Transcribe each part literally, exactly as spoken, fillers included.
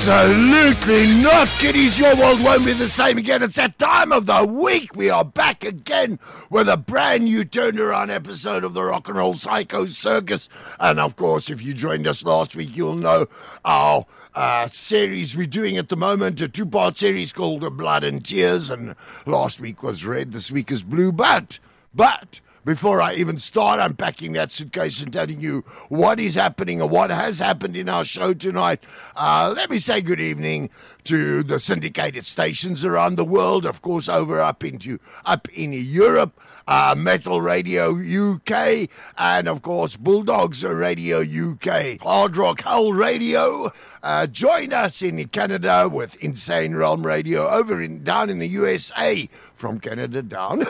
Absolutely not, kiddies. Your world won't be the same again. It's that time of the week. We are back again with a brand new turnaround episode of the Rock and Roll Psycho Circus. And of course, if you joined us last week, you'll know our uh, series we're doing at the moment, a two-part series called Blood and Tears. And last week was red, this week is blue. But, but... Before I even start unpacking that suitcase and telling you what is happening and what has happened in our show tonight, uh, let me say good evening to the syndicated stations around the world. Of course, over up into up in Europe, uh, Metal Radio U K, and of course, Bulldogs Radio U K, Hard Rock Hell Radio. Uh, join us in Canada with Insane Realm Radio over in down in the U S A. From Canada down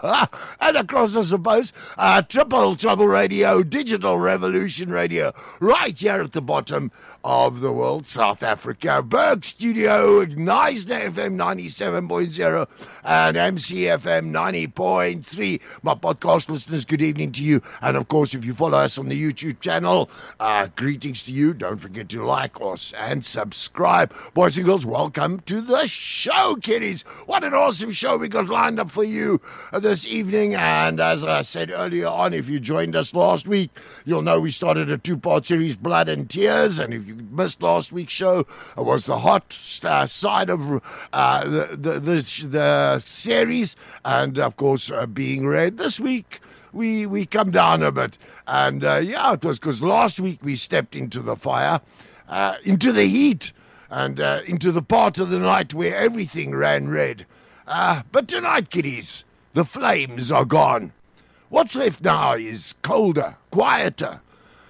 and across, I suppose, uh, Triple Trouble Radio, Digital Revolution Radio, right here at the bottom of the world, South Africa, Berg Studio, Knysna F M ninety-seven point zero and M C F M ninety point three. My podcast listeners, good evening to you. And of course, if you follow us on the YouTube channel, uh, greetings to you. Don't forget to like us and subscribe. Boys and girls, welcome to the show, kiddies. What an awesome show we got lined up for you this evening. And as I said earlier on, if you joined us last week, you'll know we started a two-part series, Blood and Tears. And if you missed last week's show, it was the hot uh, side of uh, the, the, the, the series. And of course, uh, being red this week, we, we come down a bit. And uh, yeah, it was because last week we stepped into the fire, uh, into the heat, and uh, into the part of the night where everything ran red. Uh, but tonight, kiddies, the flames are gone. What's left now is colder, quieter.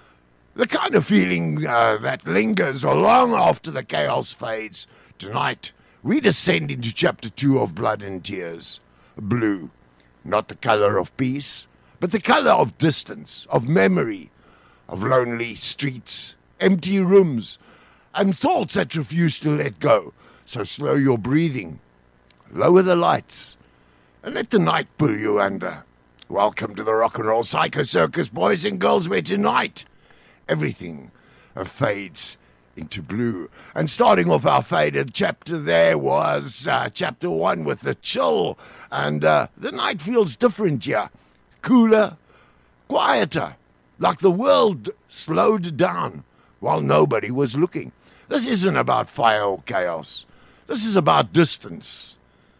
The kind of feeling uh, that lingers long after the chaos fades. Tonight, we descend into chapter two of Blood and Tears. Blue, not the color of peace, but the color of distance, of memory, of lonely streets, empty rooms, and thoughts that refuse to let go. So slow your breathing. Lower the lights, and let the night pull you under. Welcome to the Rock and Roll Psycho Circus, boys and girls, where tonight everything fades into blue. And starting off our faded chapter there was uh, chapter one with the chill. And uh, the night feels different here. Cooler, quieter, like the world slowed down while nobody was looking. This isn't about fire or chaos. This is about distance.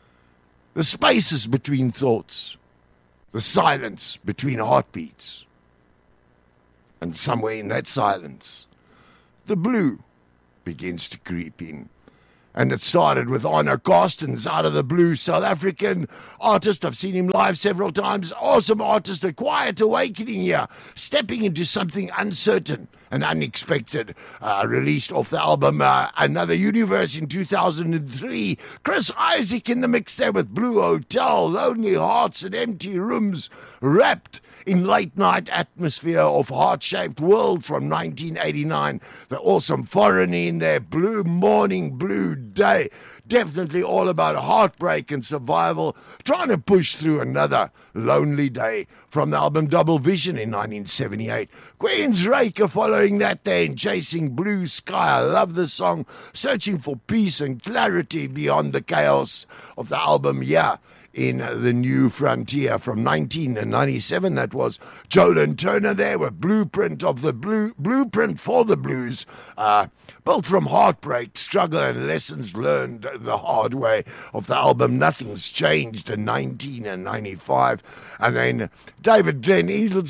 The spaces between thoughts, the silence between heartbeats. And somewhere in that silence, the blue begins to creep in. And it started with Arno Carstens, Out of the Blue, South African artist. I've seen him live several times. Awesome artist, a quiet awakening here, stepping into something uncertain and unexpected. Uh, released off the album uh, Another Universe in two thousand three. Chris Isaac in the mix there with Blue Hotel, Lonely Hearts and Empty Rooms, wrapped in late night atmosphere of Heart-Shaped World from nineteen eighty-nine. The awesome foreign in there, Blue Morning, Blue Day. Definitely all about heartbreak and survival, trying to push through another lonely day from the album Double Vision in nineteen seventy-eight. Queen's Raker following that then, Chasing Blue Sky. I love the song, searching for peace and clarity beyond the chaos of the album, yeah. In the New Frontier from nineteen ninety-seven. That was Jolyn Turner there with Blueprint of the Blue, Blueprint for the Blues. Uh, built from heartbreak, struggle, and lessons learned the hard way of the album Nothing's Changed in nineteen ninety-five. And then David Glenn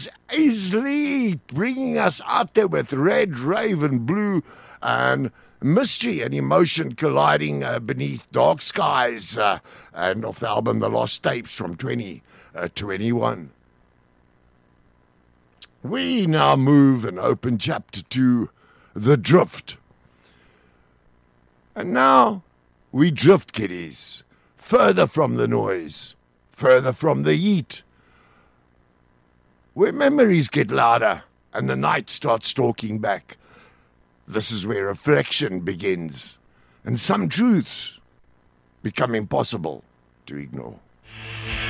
Easley bringing us out there with Red, Raven, Blue, and mystery and emotion colliding uh, beneath dark skies, uh, and off the album The Lost Tapes from twenty twenty-one. We now move and open chapter two, The Drift. And now we drift, kiddies, further from the noise, further from the heat, where memories get louder and the night starts stalking back. This is where reflection begins, and some truths become impossible to ignore.